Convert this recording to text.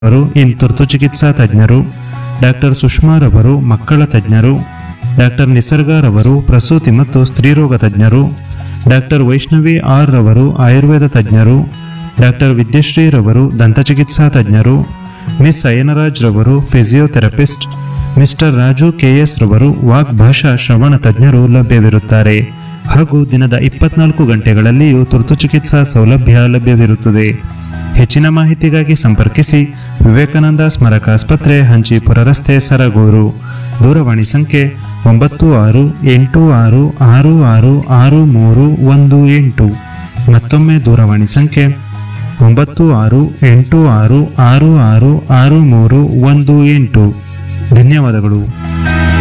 ಅವರು ಇನ್ ತುರ್ತು ಚಿಕಿತ್ಸಾ ತಜ್ಞರು, ಡಾಕ್ಟರ್ ಸುಷ್ಮಾರವರು ಮಕ್ಕಳ ತಜ್ಞರು, ಡಾಕ್ಟರ್ ನಿಸರ್ಗರವರು ಪ್ರಸೂತಿ ಮತ್ತು ಸ್ತ್ರೀರೋಗ ತಜ್ಞರು, ಡಾಕ್ಟರ್ ವೈಷ್ಣವಿ ಆರ್ ರವರು ಆಯುರ್ವೇದ ತಜ್ಞರು, ಡಾಕ್ಟರ್ ವಿದ್ಯಶ್ರೀರವರು ದಂತಚಿಕಿತ್ಸಾ ತಜ್ಞರು, ಮಿಸ್ ಅಯ್ಯನರಾಜ್ ರವರು ಫಿಸಿಯೋಥೆರಪಿಸ್ಟ್, ಮಿಸ್ಟರ್ ರಾಜು ಕೆಎಸ್ ರವರು ವಾಗ್ಭಾಷಾ ಶ್ರವಣ ತಜ್ಞರು ಲಭ್ಯವಿರುತ್ತಾರೆ. ಹಾಗೂ ದಿನದ 24 ಗಂಟೆಗಳಲ್ಲಿಯೂ ತುರ್ತು ಚಿಕಿತ್ಸಾ ಸೌಲಭ್ಯ ಲಭ್ಯವಿರುತ್ತದೆ. ಹೆಚ್ಚಿನ ಮಾಹಿತಿಗಾಗಿ ಸಂಪರ್ಕಿಸಿ ವಿವೇಕಾನಂದ ಸ್ಮಾರಕಾಸ್ಪತ್ರೆ, ಹಂಚಿಪುರ ರಸ್ತೆ, ಸರಗೂರು. ದೂರವಾಣಿ ಸಂಖ್ಯೆ 9686666318. ಮತ್ತೊಮ್ಮೆ ದೂರವಾಣಿ ಸಂಖ್ಯೆ 9686666318. ಧನ್ಯವಾದಗಳು.